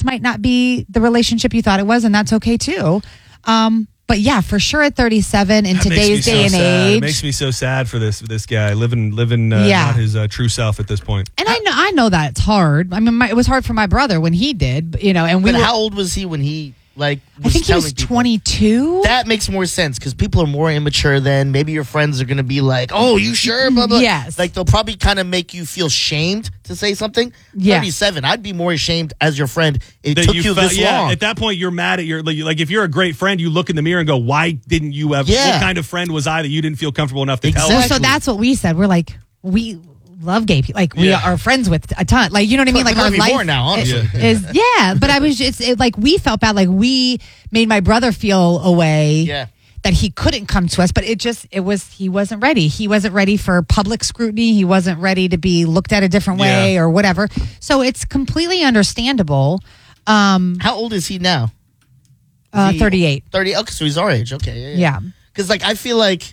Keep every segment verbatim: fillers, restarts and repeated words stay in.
might not be the relationship you thought it was, and that's okay too. Um, but yeah, for sure at thirty-seven in That today's day so and sad. age, it makes me so sad for this this guy living living uh, yeah. not his uh, true self at this point. And I know I know that it's hard. I mean, my, it was hard for my brother when he did, you know. And we but were, how old was he when he like? Was I think he was people? twenty-two. That makes more sense because people are more immature then. Maybe your friends are going to be like, "Oh, you sure?" Blah blah. Yes. Like they'll probably kind of make you feel shamed to say something. Yeah. thirty-seven. I'd be more ashamed as your friend. It That took you, felt- this yeah, long. At that point, you're mad at your like, like. If you're a great friend, you look in the mirror and go, "Why didn't you ever? Yeah. What kind of friend was I that you didn't feel comfortable enough to tell?" Well, us? so that's what we said. We're like, we love gay people. Like we Yeah. are friends with a ton. Like, you know what I mean? Like We our love you life more now, honestly. is, is yeah. But I was just it, like we felt bad. Like we made my brother feel away. Yeah. That he couldn't come to us, but it just it was he wasn't ready. He wasn't ready for public scrutiny. He wasn't ready to be looked at a different way Yeah. or whatever. So it's completely understandable. Um, How old is he now? Is uh, he- thirty-eight. thirty. Okay, so he's our age. Okay, yeah. Yeah. Because like I feel like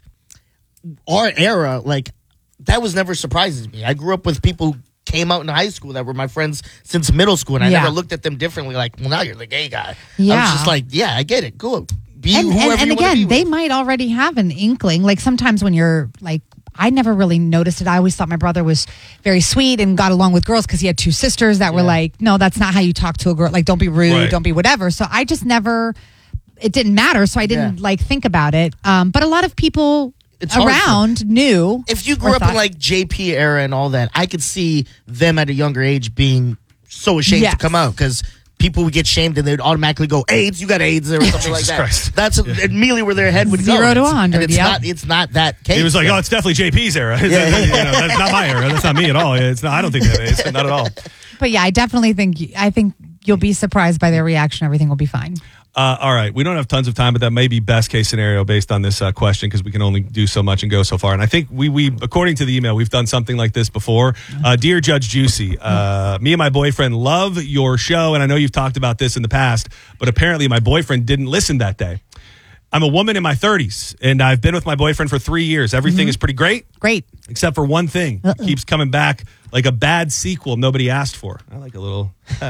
our era, like that was never surprising to me. I grew up with people who came out in high school that were my friends since middle school, and I Yeah. never looked at them differently. Like, well, now you're the gay guy. I Yeah. was just like, yeah, I get it. Go be and, whoever and, and you wanna again, be they with. might already have an inkling. Like sometimes when you're like, I never really noticed it. I always thought my brother was very sweet and got along with girls because he had two sisters that were Yeah. like, no, that's not how you talk to a girl. Like, don't be rude, Right. don't be whatever. So I just never, it didn't matter. So I didn't Yeah. like think about it. Um, but a lot of people It's hard for- around knew. If you or grew up in thought- like J P era and all that, I could see them at a younger age being so ashamed Yes. to come out because people would get shamed and they'd automatically go AIDS, you got AIDS or something like Jesus that. Christ. That's immediately where their head would go. Zero to It's- a hundred, And it's yep. not. It's not that case. He was like, So- "Oh, it's definitely J P's era. Yeah. You know, that's not my era. That's not me at all. It's not, I don't think that is. Not at all." But yeah, I definitely think, I think you'll be surprised by their reaction. Everything will be fine. Uh, all right, we don't have tons of time, but that may be best case scenario based on this uh, question because we can only do so much and go so far. And I think we, we, according to the email, we've done something like this before. Uh, Dear Judge Juicy, uh, me and my boyfriend love your show, and I know you've talked about this in the past, but apparently my boyfriend didn't listen that day. I'm a woman in my thirties, and I've been with my boyfriend for three years. Everything is pretty great, Great. except for one thing. It keeps coming back like a bad sequel nobody asked for. I like a little.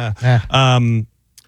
um,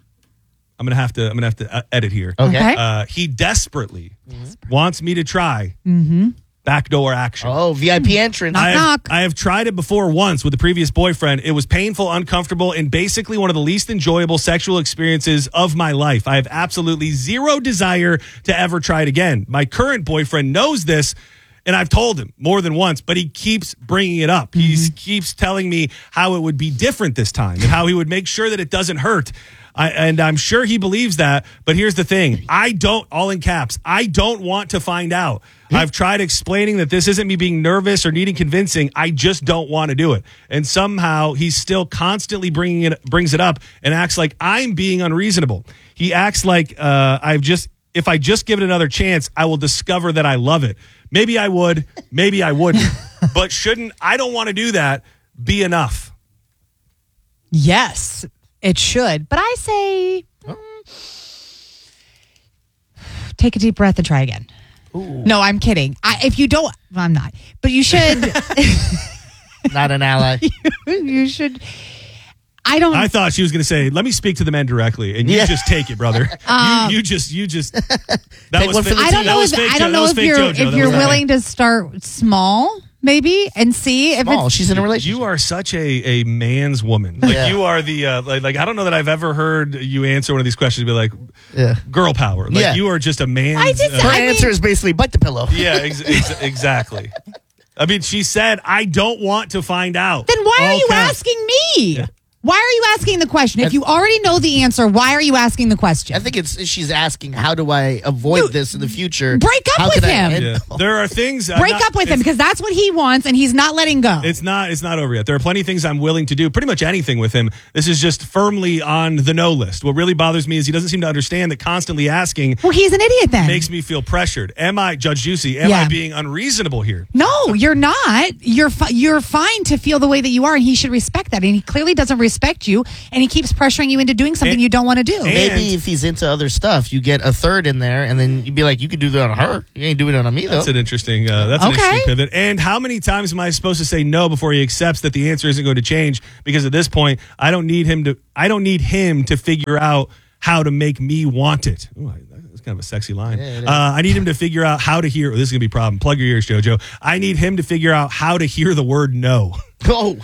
I'm gonna have to. I'm gonna have to uh, edit here. Okay. Okay. Uh, he desperately wants me to try backdoor action. Oh, V I P entrance. I have, knock. I have tried it before once with the previous boyfriend. It was painful, uncomfortable, and basically one of the least enjoyable sexual experiences of my life. I have absolutely zero desire to ever try it again. My current boyfriend knows this, and I've told him more than once, but he keeps bringing it up. He keeps telling me how it would be different this time and how he would make sure that it doesn't hurt. I, and I'm sure he believes that. But here's the thing. I don't, all in caps, I don't want to find out. I've tried explaining that this isn't me being nervous or needing convincing. I just don't want to do it. And somehow he's still constantly bringing it, brings it up and acts like I'm being unreasonable. He acts like uh, I've just, if I just give it another chance, I will discover that I love it. Maybe I would, maybe I wouldn't. But shouldn't, I don't want to do that, be enough? Yes, it should. But I say, mm, take a deep breath and try again. No, I'm kidding. I, if you don't, I'm not. But you should. Not an ally. you should. I don't. I thought she was going to say, "Let me speak to the men directly," and you Yeah. just take it, brother. Um, you, you just, you just. That Take was one for fake, the I don't that know was if fake, I don't that know was if fake you're JoJo. if That you're was not willing me. to start small, maybe, and see if Small. it's. She's in a relationship. You are such a, a man's woman. Like Yeah. you are the uh, like, like I don't know that I've ever heard you answer one of these questions and be like, Yeah. girl power. Like Yeah. you are just a man. I just- Her I mean- answer is basically bite the pillow. yeah, ex- ex- exactly. I mean, she said, "I don't want to find out." Then why are All you caps. asking me? Why are you asking the question? If you already know the answer, why are you asking the question? I think it's she's asking, how do I avoid You- this in the future? break up How with can I him. end- Yeah. There are things. I'm Break not- up with him it's- because that's what he wants, and he's not letting go. It's not. It's not over yet. There are plenty of things I'm willing to do. Pretty much anything with him. This is just firmly on the no list. What really bothers me is he doesn't seem to understand that constantly asking Well, he's an idiot then. makes me feel pressured. Am I, Judge Juicy? Am Yeah. I being unreasonable here? No, you're not. You're fi- you're fine to feel the way that you are, and he should respect that. And he clearly doesn't respect respect you, and he keeps pressuring you into doing something And- you don't want to do. and- Maybe if he's into other stuff, you get a third in there, and then you'd be like, you could do that on her. You ain't doing it on me, though. That's an interesting. Uh, that's an Okay. interesting pivot. And how many times am I supposed to say no before he accepts that the answer isn't going to change? Because at this point, I don't need him to. I don't need him to figure out how to make me want it. Ooh, I- that's kind of a sexy line. Yeah, it is. uh, I need him to figure out how to hear. This is going to be a problem. Plug your ears, JoJo. I need him to figure out how to hear the word no. Oh,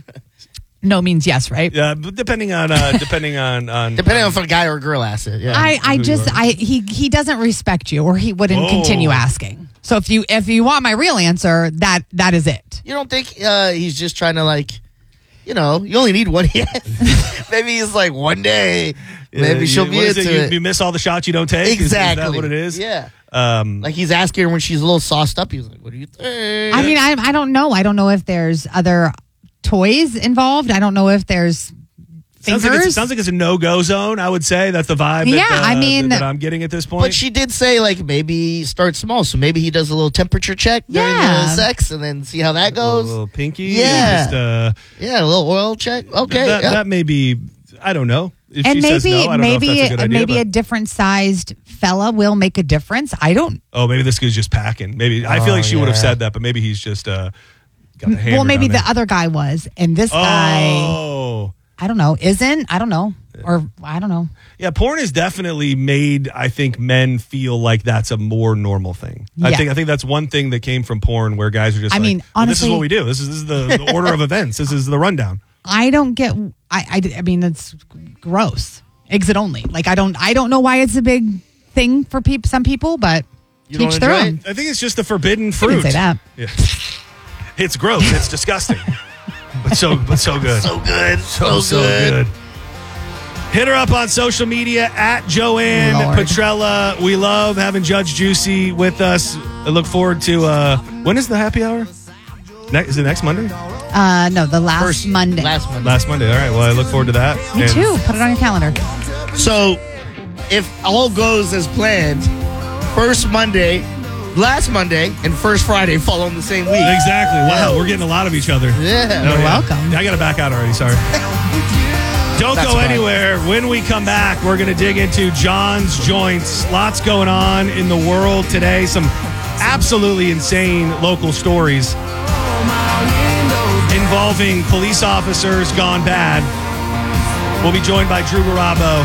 No means yes, right? Uh, but depending on uh, depending on on depending on if a guy or a girl asks it. Yeah. I, I who you just are. I he he doesn't respect you, or he wouldn't Whoa. continue asking. So if you if you want my real answer, that that is it. You don't think uh, he's just trying to, like, you know, you only need one yes. Maybe he's like, one day, maybe Uh, she'll you- be what is into it? You, it. you miss all the shots you don't take. Is- Exactly. Is, that what it is? Yeah. Um, Like, he's asking her when she's a little sauced up. He's like, what do you think? I mean, I I don't know. I don't know if there's other toys involved. I don't know if there's Sounds fingers. like, it's, sounds like it's a no-go zone, I would say. That's the vibe that, Yeah, uh, I mean- that, that I'm getting at this point. But she did say, like, maybe start small. So maybe he does a little temperature check during Yeah. the sex and then see how that a goes. little pinky. Yeah. Just, uh, Yeah, a little oil check. Okay. that, yeah. that may be, I don't know. If and she maybe says no, I don't know if maybe that's a good idea, maybe but- a different sized fella will make a difference. I don't. Oh, maybe this guy's just packing. Maybe I feel Oh, like she would have yeah. said that, but maybe he's just uh, got the hammer Well, maybe down the there. other guy was, and this guy, Oh. I don't know, isn't. I don't know, or I don't know. Yeah, porn has definitely made, I think, men feel like that's a more normal thing. I Yeah. think I think that's one thing that came from porn where guys are just I like, mean, well, this is honestly- what we do. This is, this is the, the order of events. This is the rundown. I don't get. I I, I mean, it's gross. Exit only. Like I don't. I don't know why it's a big thing for people. Some people, but You don't teach their enjoy own. it? I think it's just the forbidden I fruit. didn't say that. Yeah. It's gross. It's disgusting. but so but so good. So good. So, so good. Hit her up on social media at Joanne Lord. Petrella. We love having Judge Juicy with us. I look forward to uh when is the happy hour? Ne- is it next Monday? Uh, no, the last First Monday. Last Monday. Last Monday. All right. Well, I look forward to that. Me And- too. Put it on your calendar. So, if all goes as planned, first Monday, last Monday, and first Friday fall on the same week. Exactly. Wow, we're getting a lot of each other. Yeah. Oh, You're yeah. welcome. I got to back out already. Sorry. Don't That's go fine. anywhere. When we come back, we're going to dig into John's Joints. Lots going on in the world today. Some absolutely insane local stories involving police officers gone bad. We'll be joined by Drew Garabo.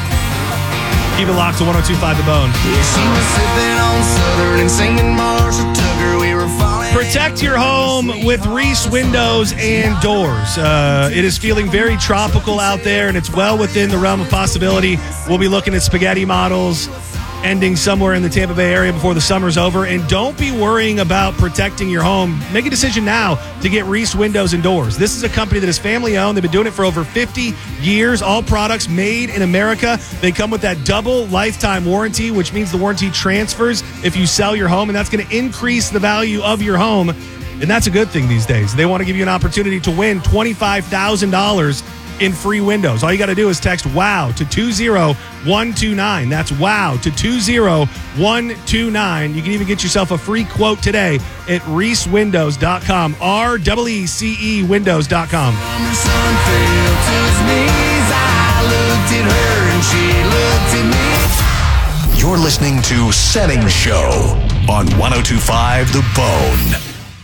Keep it locked to one oh two point five The Bone. She was sipping on Southern and singing Marshall Tucker. We were falling. Protect your home with Reese windows and doors. Uh, it is feeling very tropical out there, and it's well within the realm of possibility. We'll be looking at spaghetti models ending somewhere in the Tampa Bay area before the summer's over. And don't be worrying about protecting your home. Make a decision now to get Reese Windows and Doors. This is a company that is family owned. They've been doing it for over fifty years. All products made in America. They come with that double lifetime warranty, which means the warranty transfers if you sell your home, and that's going to increase the value of your home. And that's a good thing these days. They want to give you an opportunity to win twenty-five thousand dollars in free windows. All you got to do is text WOW to two zero one two nine. That's WOW to two zero one two nine. You can even get yourself a free quote today at reese windows dot com. R E E C E windows dot com. Her son fell to his knees. I looked at her and she looked at me. You're listening to Setting Show on one oh two point five The Bone.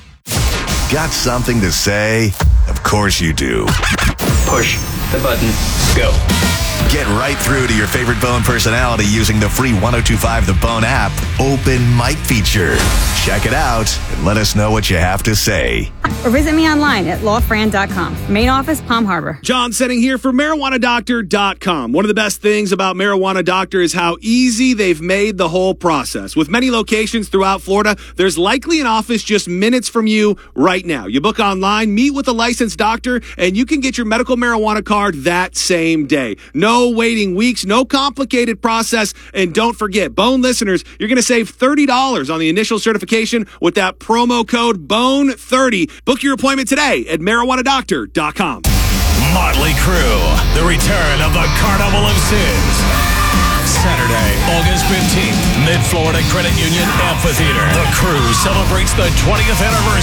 Got something to say? Of course you do. Push the button. Go. Get right through to your favorite Bone personality using the free one oh two point five The Bone app open mic feature. Check it out and let us know what you have to say. Or visit me online at lawfran dot com. Main office, Palm Harbor. John Setting here for marijuana doctor dot com. One of the best things about Marijuana Doctor is how easy they've made the whole process. With many locations throughout Florida, there's likely an office just minutes from you right now. You book online, meet with a licensed doctor, and you can get your medical marijuana card that same day. No waiting weeks, no complicated process, and don't forget, Bone listeners, you're going to save thirty dollars on the initial certification with that promo code B O N E thirty. Book your appointment today at marijuana doctor dot com. Motley Crue, the return of the Carnival of Sins. Saturday, August fifteenth, Mid-Florida Credit Union Amphitheater. The Crew celebrates the twentieth anniversary